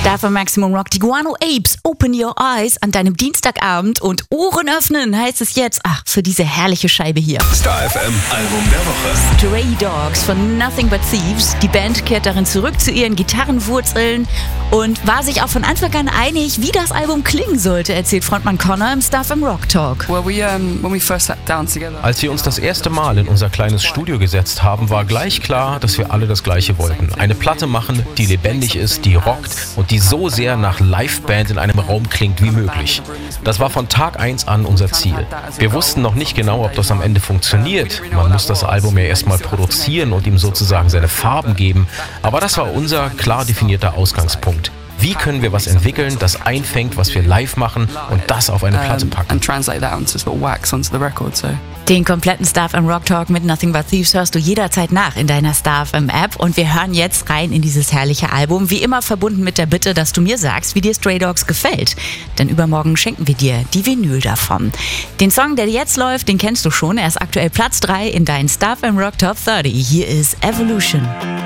Star FM Maximum Rock, die Guano Apes, Open Your Eyes an deinem Dienstagabend und Ohren öffnen heißt es jetzt, für diese herrliche Scheibe hier. Star FM Album der Woche. Stray Dogs von Nothing But Thieves. Die Band kehrt darin zurück zu ihren Gitarrenwurzeln und war sich auch von Anfang an einig, wie das Album klingen sollte, erzählt Frontmann Connor im Star FM Rock Talk. Als wir uns das erste Mal in unser kleines Studio gesetzt haben, war gleich klar, dass wir alle das Gleiche wollten. Eine Platte machen, die lebendig ist, die rockt und die so sehr nach Liveband in einem Raum klingt wie möglich. Das war von Tag 1 an unser Ziel. Wir wussten noch nicht genau, ob das am Ende funktioniert. Man muss das Album ja erstmal produzieren und ihm sozusagen seine Farben geben. Aber das war unser klar definierter Ausgangspunkt. Wie können wir was entwickeln, das einfängt, was wir live machen und das auf eine Platte packen? Den kompletten Star FM Rock Talk mit Nothing But Thieves hörst du jederzeit nach in deiner Star FM App und wir hören jetzt rein in dieses herrliche Album, wie immer verbunden mit der Bitte, dass du mir sagst, wie dir Stray Dogs gefällt. Denn übermorgen schenken wir dir die Vinyl davon. Den Song, der jetzt läuft, den kennst du schon, er ist aktuell Platz 3 in deinen Star FM Rock Top 30. Hier ist Evolution.